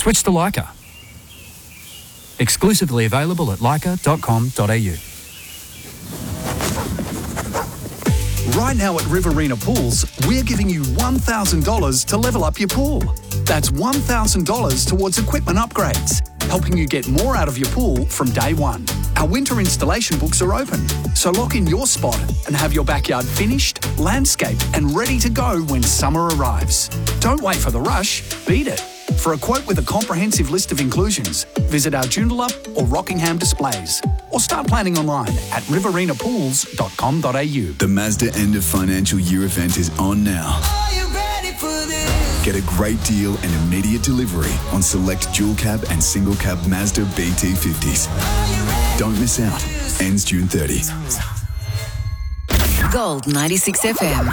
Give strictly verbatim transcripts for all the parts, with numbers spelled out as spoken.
Switch to Leica. Exclusively available at leica dot com dot a u. Right now at Riverina Pools, we're giving you one thousand dollars to level up your pool. That's one thousand dollars towards equipment upgrades, helping you get more out of your pool from day one. Our winter installation books are open, so lock in your spot and have your backyard finished, landscaped and ready to go when summer arrives. Don't wait for the rush, beat it. For a quote with a comprehensive list of inclusions, visit our Joondalup or Rockingham displays, or start planning online at riverina pools dot com dot a u. The Mazda end of financial year event is on now. Are you ready for this? Get a great deal and immediate delivery on select dual cab and single cab Mazda B T fifties. Don't miss out. Ends June thirtieth. Gold ninety-six F M.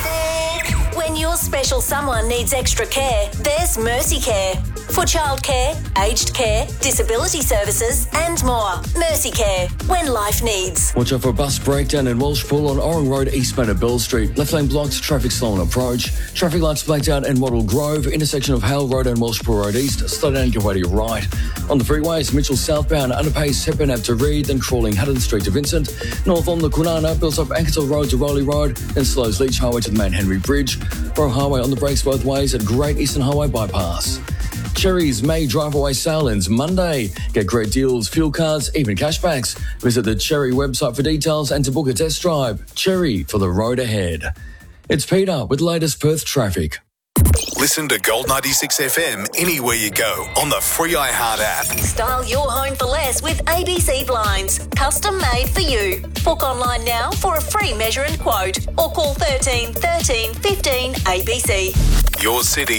When your special someone needs extra care, there's Mercy Care. For childcare, aged care, disability services and more. Mercy Care, when life needs. Watch out for a bus breakdown in Welshpool on Orring Road, eastbound at Bell Street. Left lane blocked, traffic slow on approach. Traffic lights blacked out in Wattle Grove, intersection of Hale Road and Welshpool Road East. Slow down and get way to your right. On the freeways, Mitchell southbound, underpace, Hepburn Ave to Reed, then crawling Hutton Street to Vincent. North on the Kwinana, builds up Ankersall Road to Rowley Road, then slows Leach Highway to the main Henry Bridge. Borough Highway on the brakes both ways at Great Eastern Highway bypass. Cherry's May drive away sale ends Monday. Get great deals, fuel cards, even cashbacks. Visit the Cherry website for details and to book a test drive. Cherry for the road ahead. It's Peter with latest Perth traffic. Listen to Gold ninety-six F M anywhere you go on the free iHeart app. Style your home for less with A B C Blinds. Custom made for you. Book online now for a free measure and quote or call thirteen thirteen fifteen A B C. Your city,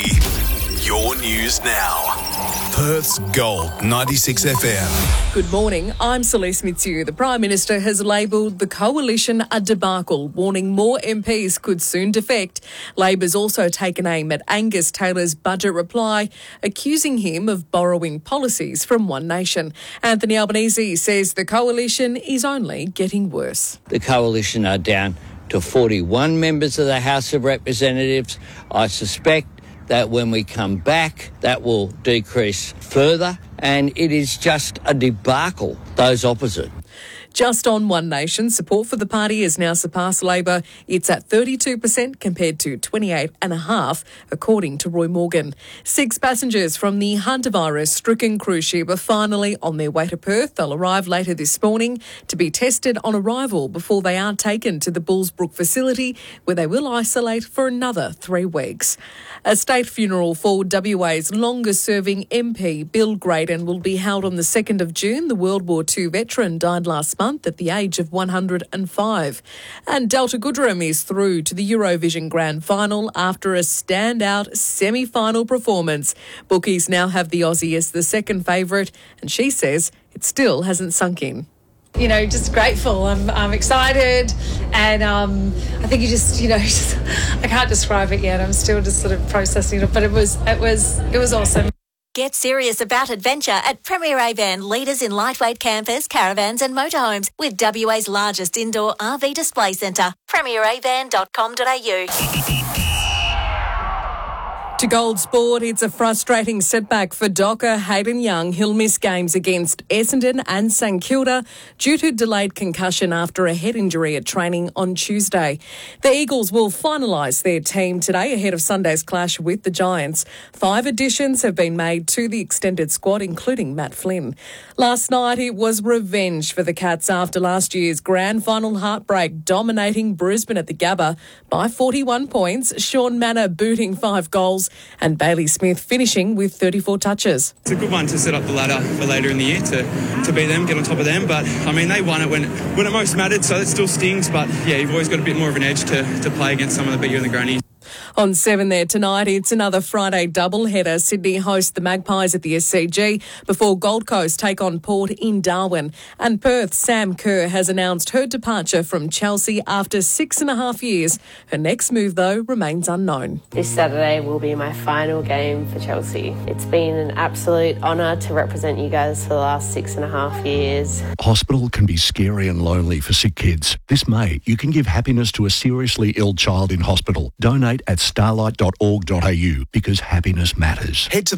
your news now. Perth's Gold ninety-six F M. Good morning, I'm Celeste Mitsu. The Prime Minister has labelled the coalition a debacle, warning more M Ps could soon defect. Labor's also taken aim at Angus Taylor's budget reply, accusing him of borrowing policies from One Nation. Anthony Albanese says the coalition is only getting worse. The coalition are down to forty-one members of the House of Representatives. I suspect that when we come back, that will decrease further, and it is just a debacle, those opposite. Just on One Nation, support for the party has now surpassed Labor. It's at thirty-two percent compared to twenty-eight point five, according to Roy Morgan. Six passengers from the hantavirus-stricken cruise ship are finally on their way to Perth. They'll arrive later this morning to be tested on arrival before they are taken to the Bullsbrook facility, where they will isolate for another three weeks. A state funeral for W A's longest-serving M P, Bill Graydon, will be held on the second of June. The World War Two veteran died last month at the age of one hundred five. And Delta Goodrem is through to the Eurovision Grand Final after a standout semi-final performance. Bookies now have the Aussie as the second favourite, and she says it still hasn't sunk in. You know, just grateful. I'm, I'm excited, and um, I think you just, you know, just, I can't describe it yet. I'm still just sort of processing it, but it was, it was, it was awesome. Get serious about adventure at Premier Avan, leaders in lightweight campers, caravans and motorhomes, with W A's largest indoor R V display centre. premier avan dot com dot a u. To Gold Sport, it's a frustrating setback for Docker Hayden Young. He'll miss games against Essendon and St Kilda due to delayed concussion after a head injury at training on Tuesday. The Eagles will finalise their team today ahead of Sunday's clash with the Giants. Five additions have been made to the extended squad, including Matt Flynn. Last night, it was revenge for the Cats after last year's grand final heartbreak, dominating Brisbane at the Gabba by forty-one points. Sean Manor booting five goals and Bailey Smith finishing with thirty-four touches. It's a good one to set up the ladder for later in the year to, to beat them, get on top of them. But, I mean, they won it when, when it most mattered, so it still stings. But, yeah, you've always got a bit more of an edge to, to play against someone that beat you in the grannies. On seven there tonight, it's another Friday doubleheader. Sydney host the Magpies at the S C G before Gold Coast take on Port in Darwin. And Perth's Sam Kerr has announced her departure from Chelsea after six and a half years. Her next move, though, remains unknown. This Saturday will be my final game for Chelsea. It's been an absolute honour to represent you guys for the last six and a half years. Hospital can be scary and lonely for sick kids. This May, you can give happiness to a seriously ill child in hospital. Donate at starlight dot org dot a u because happiness matters. Head to